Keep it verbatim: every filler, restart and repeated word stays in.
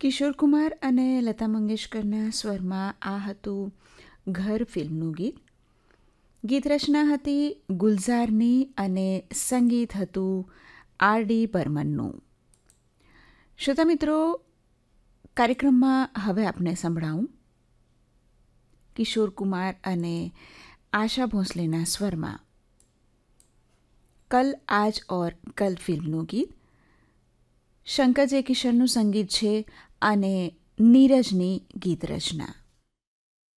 કિશોર કુમાર અને લતા મંગેશકરના સ્વરમાં આ હતું ઘર ફિલ્મનું ગીત. ગીત રચના હતી ગુલઝારની અને સંગીત હતું આર ડી બર્મનનું. શ્રોતા મિત્રો, કાર્યક્રમમાં હવે આપને સંભળાવું કિશોર કુમાર અને આશા ભોંસલેના સ્વરમાં કલ આજ ઓર કલ ફિલ્મનું ગીત. શંકર જયકિશનનું સંગીત છે અને નીરજની ગીત રચના.